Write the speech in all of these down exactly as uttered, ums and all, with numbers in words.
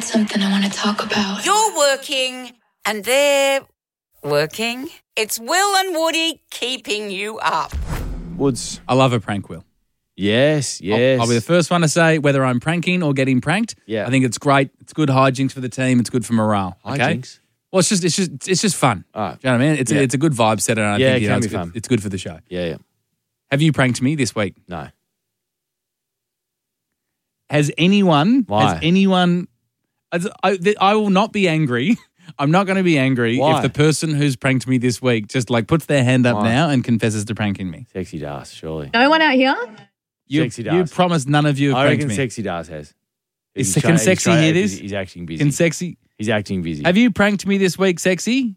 something I want to talk about. You're working and they're working. It's Will and Woody keeping you up. Woods. I love a prank, Will. Yes, yes. I'll, I'll be the first one to say whether I'm pranking or getting pranked. Yeah. I think it's great. It's good hijinks for the team. It's good for morale. Okay? Hijinks? Well, it's just it's just it's just fun. All right. Do you know what I mean? It's Yeah. a, it's a good vibe setter. And I Yeah, think it you can know, be it's good, fun. It's good for the show. Yeah, yeah. Have you pranked me this week? No. Has anyone? Why? Has anyone? as- I, th- I will not be angry. I'm not going to be angry Why? if the person who's pranked me this week just like puts their hand up Why? now and confesses to pranking me. Sexy Das, surely. No one out here? You, Sexy you Das. promised none of you have I pranked reckon me. Sexy Das has. Is- He's can try- Sexy he's try- hear he's- this? He's acting busy. Can Sexy? He's acting busy. Have you pranked me this week, Sexy?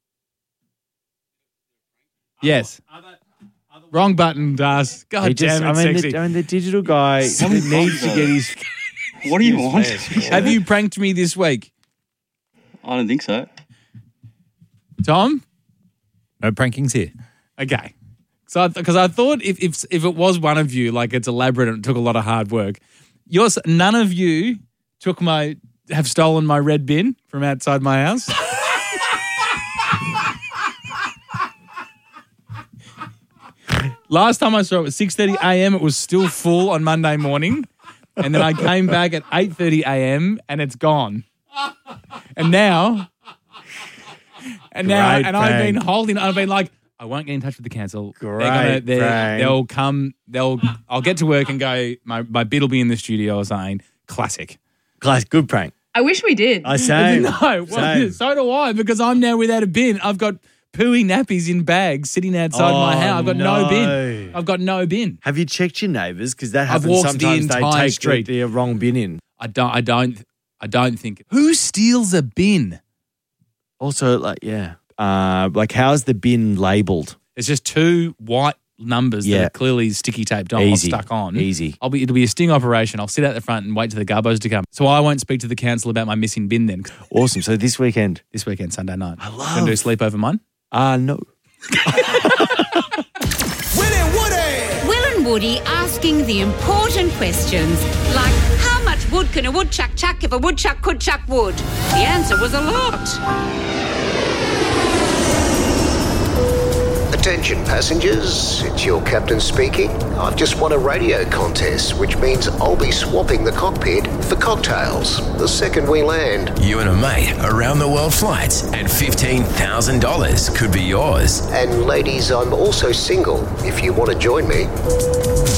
Yes. Wrong button, Das. God He just, damn it, I mean, Sexy. the, I mean, the digital guy needs to get his... What do you want? Have you pranked me this week? I don't think so. Tom? No prankings here. Okay. So, because I, I thought if, if if it was one of you, like it's elaborate and it took a lot of hard work. Yours, none of you took my have stolen my red bin from outside my house. Last time I saw it was six thirty a.m. It was still full on Monday morning, and then I came back at eight thirty a.m. and it's gone. And now, and now, Great and I've been prank. holding. I've been like, I won't get in touch with the council. Great they're gonna, they're, prank. they'll come. They'll. I'll get to work and go. My my bid will be in the studio or something. Classic. Class, good prank. I wish we did. I say. No, well, Same. so do I because I'm now without a bin. I've got pooey nappies in bags sitting outside my Oh, house. I've got no. no. bin. I've got no bin. Have you checked your neighbours? Because that I've happens walked the sometimes. They entire take street. the, the wrong bin in. I don't. I don't. I don't think. Who steals a bin? Also, like, yeah. Uh, like, how's the bin labelled? It's just two white numbers Yeah. that are clearly sticky taped on, or Easy. stuck on. Easy. I'll be. It'll be a sting operation. I'll sit out the front and wait for the gubbos to come. So I won't speak to the council about my missing bin then. Awesome. So this weekend? This weekend, Sunday night. I love- Gonna do a sleepover mine? Uh, no. Will and Woody asking the important questions like how much wood can a woodchuck chuck if a woodchuck could chuck wood? The answer was a lot. Attention passengers, it's your captain speaking. I've just won a radio contest, which means I'll be swapping the cockpit for cocktails the second we land. You and a mate around the world flights and fifteen thousand dollars could be yours. And ladies, I'm also single if you want to join me.